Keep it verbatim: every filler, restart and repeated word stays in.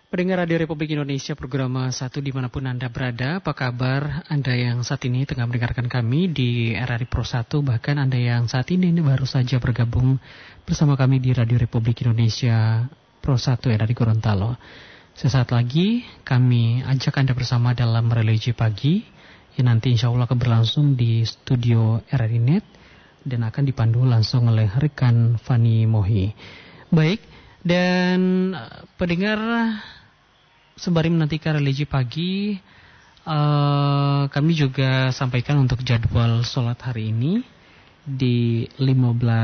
Pendengar Radio Republik Indonesia, program satu dimanapun Anda berada, apa kabar Anda yang saat ini tengah mendengarkan kami di R R I Pro satu, bahkan Anda yang saat ini, ini baru saja bergabung bersama kami di Radio Republik Indonesia Pro satu R R I Gorontalo. Sesaat lagi kami ajak Anda bersama dalam religi pagi yang nanti insya Allah akan berlangsung di studio R R I Net dan akan dipandu langsung oleh rekan Fani Mohi. Baik, dan pendengar, sembari menantikan religi pagi, uh, kami juga sampaikan untuk jadwal sholat hari ini di lima belas